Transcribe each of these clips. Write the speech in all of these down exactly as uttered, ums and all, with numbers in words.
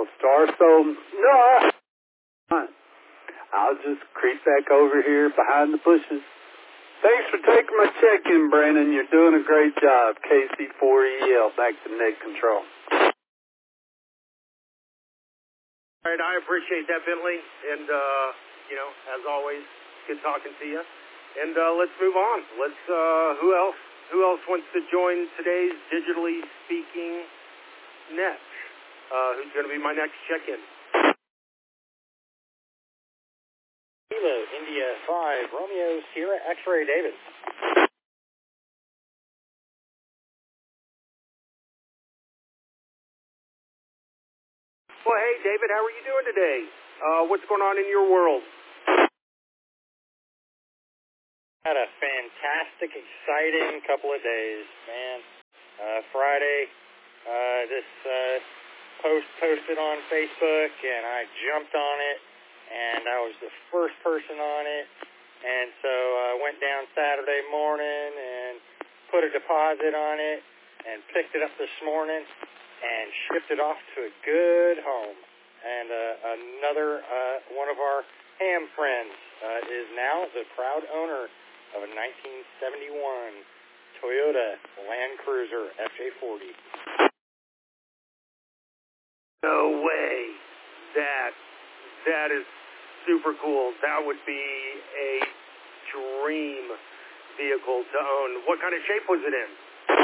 All-Star. So, no, I, I'll just creep back over here behind the bushes. Thanks for taking my check-in, Brandon. You're doing a great job. K C four E L, back to net control. All right, I appreciate that, Bentley. And, uh, you know, as always, good talking to you. And uh, let's move on. Let's, uh, who else? Who else wants to join today's Digitally Speaking Net? Uh, who's going to be my next check-in? Kilo, India five, Romeo, Sierra, X-Ray, David. Well, hey, David, how are you doing today? Uh, what's going on in your world? Had a fantastic, exciting couple of days, man. Uh, Friday, uh, this uh, post posted on Facebook, and I jumped on it, and I was the first person on it. And so I went down Saturday morning and put a deposit on it and picked it up this morning and shipped it off to a good home. And uh, another uh, one of our ham friends uh, is now the proud owner of a nineteen seventy-one Toyota Land Cruiser F J forty. No way. That, that is super cool. That would be a dream vehicle to own. What kind of shape was it in?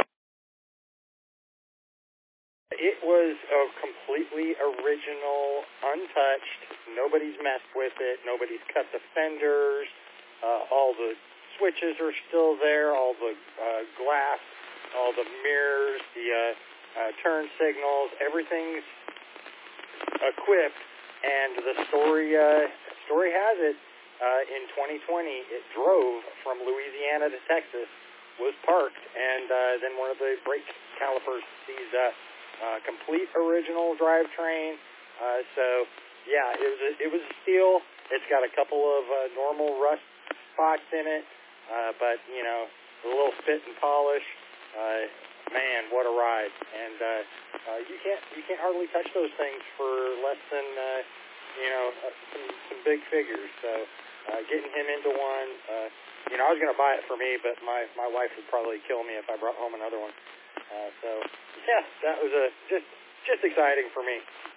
It was a completely original, untouched. Nobody's messed with it. Nobody's cut the fenders. Uh, all the switches are still there. All the uh, glass, all the mirrors, the uh, uh, turn signals, everything's equipped. And the story uh, story has it, uh, in twenty twenty, it drove from Louisiana to Texas, was parked, and uh, then one of the brake calipers sees a uh, complete original drivetrain. Uh, so, yeah, it was a, it was a steal. It's got a couple of uh, normal rust spots in it, uh, but, you know, a little fit and polish. Uh, man, what a ride. And uh, uh, you can't you can't hardly touch those things for less than, uh, you know, uh, some, some big figures. So uh, getting him into one, uh, you know, I was going to buy it for me, but my, my wife would probably kill me if I brought home another one. Uh, so, yeah, that was a, just just exciting for me.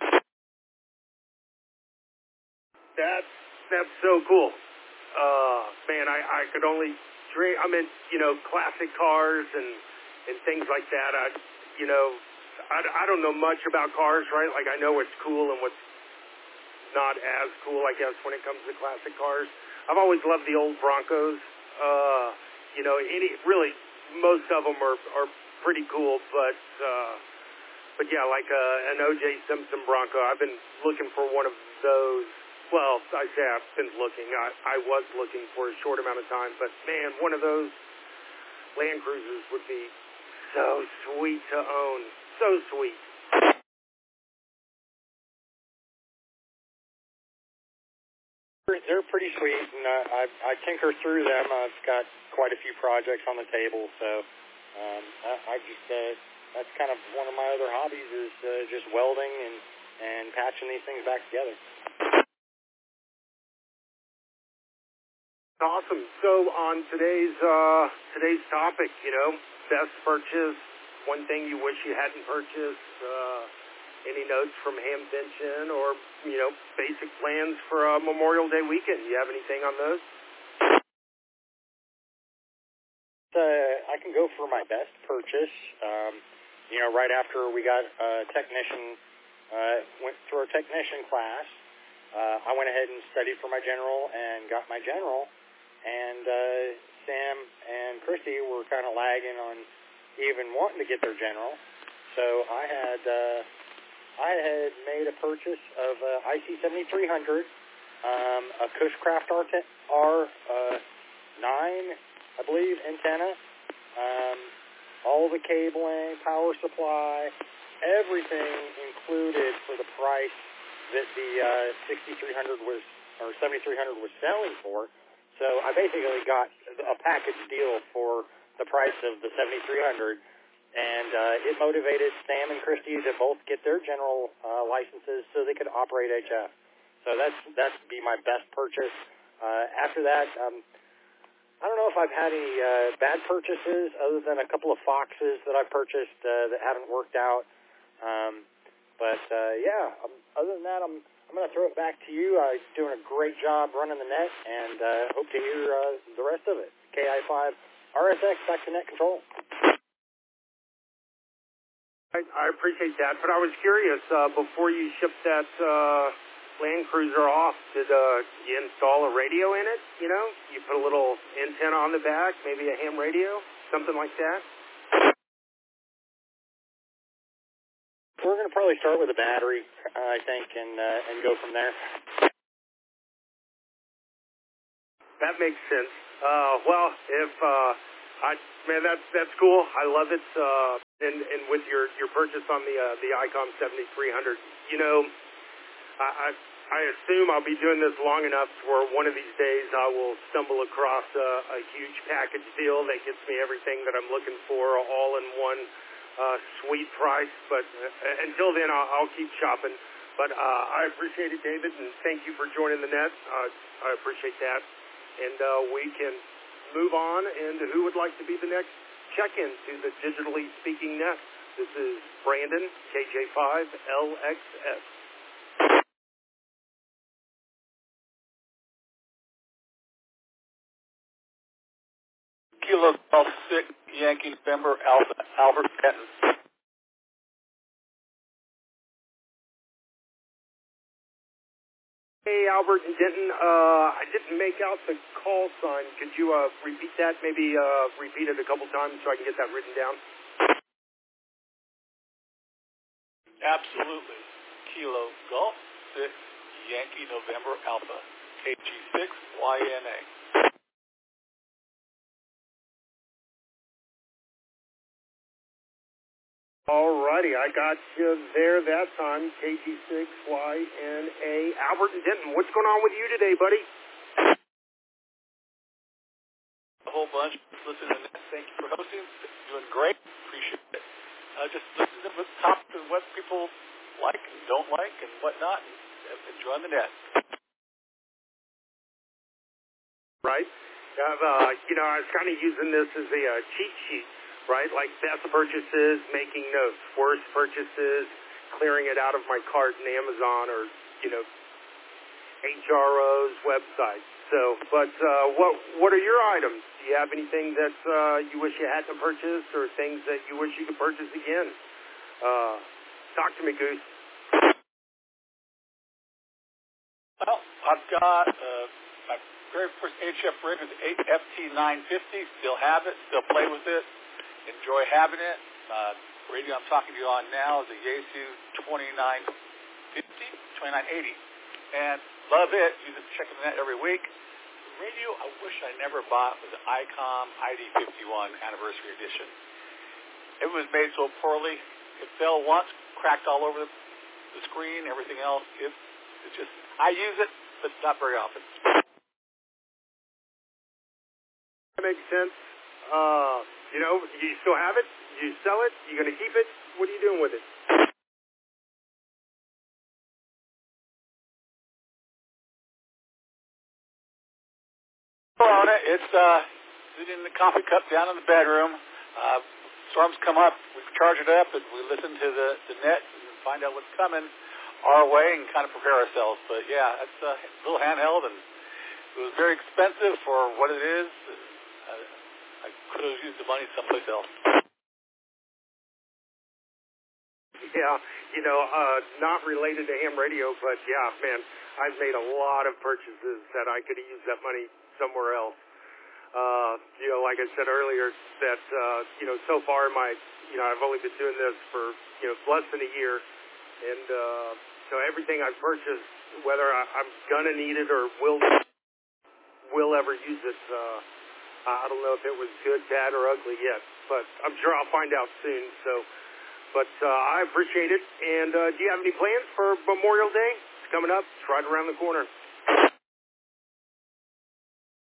That's, that's so cool. Uh, man, I, I could only dream. I mean, you know, classic cars and, and things like that. I, you know, I, I don't know much about cars, right? Like, I know what's cool and what's not as cool, I guess, when it comes to classic cars. I've always loved the old Broncos. Uh, you know, any, really, most of them are, are pretty cool, but, uh, but yeah, like uh, an O J Simpson Bronco. I've been looking for one of those. Well, I say I've been looking. I, I was looking for a short amount of time, but man, one of those Land Cruisers would be so sweet to own. So sweet. They're pretty sweet, and uh, I, I tinker through them. I've got quite a few projects on the table, so um, I, I just uh, that's kind of one of my other hobbies is uh, just welding and, and patching these things back together. Awesome. So on today's uh, today's topic, you know, best purchase, one thing you wish you hadn't purchased, uh, any notes from Hamvention, or, you know, basic plans for uh, Memorial Day weekend. You have anything on those? Uh, I can go for my best purchase. Um, you know, right after we got a technician, uh, went through our technician class, uh, I went ahead and studied for my general and got my general. And uh, Sam and Christy were kind of lagging on even wanting to get their general. So I had uh, I had made a purchase of a I C seventy-three hundred, um, a Cushcraft R nine, I believe, antenna, um, all the cabling, power supply, everything included for the price that the uh, sixty-three hundred was, or seventy-three hundred was selling for. So I basically got a package deal for the price of the seventy-three hundred, And uh, it motivated Sam and Christy to both get their general uh, licenses so they could operate H F. So that's that's be my best purchase. Uh, after that, um, I don't know if I've had any uh, bad purchases other than a couple of Foxes that I've purchased uh, that haven't worked out. Um, but uh, yeah, um, other than that, I'm I'm going to throw it back to you. Uh, doing a great job running the net, and uh, hope to hear uh, the rest of it. K I five R S X back to net control. I, I appreciate that, but I was curious, uh, before you shipped that uh, Land Cruiser off, did uh, you install a radio in it? You know, you put a little antenna on the back, maybe a ham radio, something like that? We're going to probably start with a battery, uh, I think, and uh, and go from there. That makes sense. Uh, well, if uh, I man, that's that's cool. I love it. Uh, and and with your, your purchase on the uh, the ICOM seventy-three hundred, you know, I, I I assume I'll be doing this long enough where one of these days I will stumble across a, a huge package deal that gets me everything that I'm looking for, all in one uh, sweet price. But uh, until then, I'll, I'll keep shopping. But uh, I appreciate it, David, and thank you for joining the net. Uh, I appreciate that. And uh, we can move on. And who would like to be the next check-in to the Digitally Speaking Net? This is Brandon, K J five L X S. Kilo Golf six, Yankee November, Alpha, Albert Denton. Hey, Albert and Denton, uh, I didn't make out the call sign. Could you uh, repeat that? Maybe uh, repeat it a couple times so I can get that written down? Absolutely. Kilo Golf six, Yankee November, Alpha, K G six, Y N A. All righty, I got you there that time, K G six Y N A. Albert and Denton, what's going on with you today, buddy? A whole bunch. Listen to this. Thank you for hosting. Doing great. Appreciate it. Uh, just listen to the top of what people like and don't like and whatnot, and enjoying the net. Right. I've, uh, you know, I was kind of using this as a uh, cheat sheet, right? Like best purchases, making notes, worst purchases, clearing it out of my cart in Amazon or, you know, H R O's website. So, but uh, what what are your items? Do you have anything that uh, you wish you hadn't purchased or things that you wish you could purchase again? Uh, talk to me, Goose. Well, I've got uh, my very first H F rig is the F T nine fifty. Still have it. Still play with it. Enjoy having it. Uh, radio I'm talking to you on now is a Yaesu twenty-nine fifty, twenty-nine eighty. And love it. Use it checking the net every week. The radio I wish I never bought was an ICOM I D fifty-one Anniversary Edition. It was made so poorly. It fell once, cracked all over the, the screen, everything else. It, it's just, I use it, but not very often. That makes sense. Uh, you know, you still have it? You sell it? You going to keep it? What are you doing with it? On it, it's uh, sitting in the coffee cup down in the bedroom. Uh, storms come up, we charge it up, and we listen to the, the net and find out what's coming our way and kind of prepare ourselves. But yeah, it's a little handheld, and it was very expensive for what it is. Uh, I could have used the money someplace else. Yeah, you know, uh, not related to ham radio, but yeah, man, I've made a lot of purchases that I could have used that money somewhere else. Uh, you know, like I said earlier, that, uh, you know, so far my, you know, I've only been doing this for, you know, less than a year. And, uh, so everything I've purchased, whether I, I'm going to need it or will, will ever use it, uh, I don't know if it was good, bad, or ugly yet, but I'm sure I'll find out soon. So, but, uh, I appreciate it. And, uh, do you have any plans for Memorial Day? It's coming up. It's right around the corner.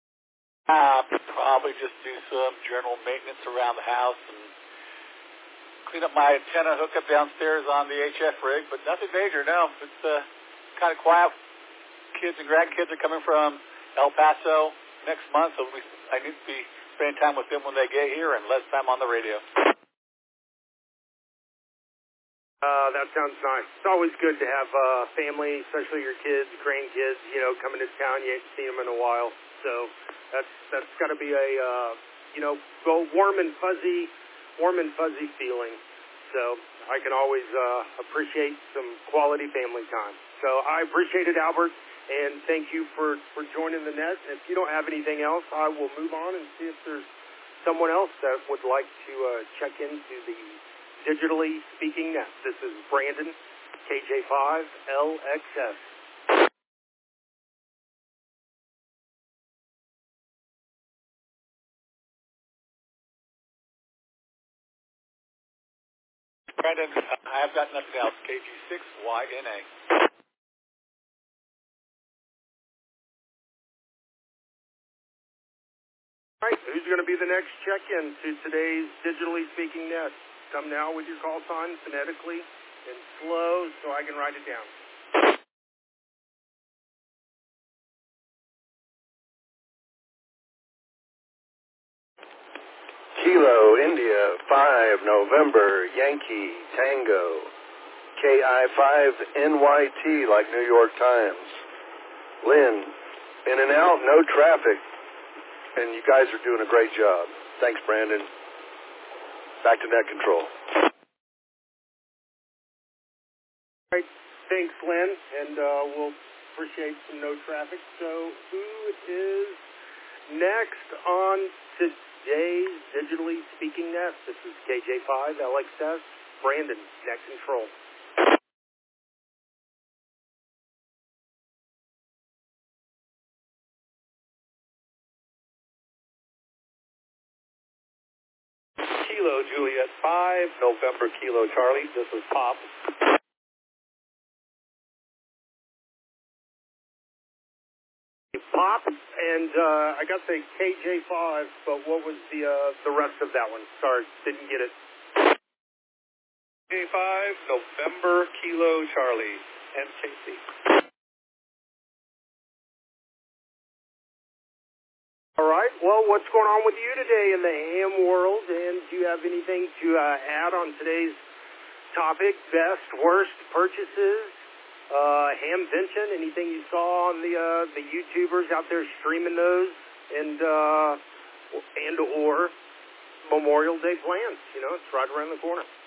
Uh, probably just do some general maintenance around the house and clean up my antenna hookup downstairs on the H F rig, but nothing major. No, it's uh, kind of quiet. Kids and grandkids are coming from El Paso next month, so we, I need to be spending time with them when they get here and less time on the radio. Uh, that sounds nice. It's always good to have uh, family, especially your kids, grandkids, you know, coming to town. You ain't seen them in a while. So that's that's got to be a, uh, you know, warm and fuzzy, warm and fuzzy feeling. So I can always uh, appreciate some quality family time. So I appreciate it, Albert, and thank you for, for joining the net. If you don't have anything else, I will move on and see if there's someone else that would like to uh, check into the Digitally Speaking Net. This is Brandon, K J five L X S. Brandon, I have got nothing else. K G six Y N A. All right, who's going to be the next check-in to today's Digitally Speaking Net? Come now with your call sign phonetically and slow so I can write it down. Kilo, India, five, November, Yankee, Tango, K I five N Y T, like New York Times. Lynn, in and out, no traffic, and you guys are doing a great job. Thanks, Brandon. Back to net control. All right, thanks, Lynn, and uh, we'll appreciate some no traffic. So who is next on today's Digitally Speaking Net? This is K J five L X S, Brandon, net control. Kilo Juliet five, November Kilo Charlie, this is Pop. Pop, and uh, I got the K J five, but what was the uh, the rest of that one? Sorry, didn't get it. K five, November Kilo Charlie, M K C. All right, well, what's going on with you today in the ham world, and do you have anything to uh, add on today's topic, best, worst purchases? Uh, Hamvention, anything you saw on the uh, the YouTubers out there streaming those, and uh, and or Memorial Day plans? You know, it's right around the corner.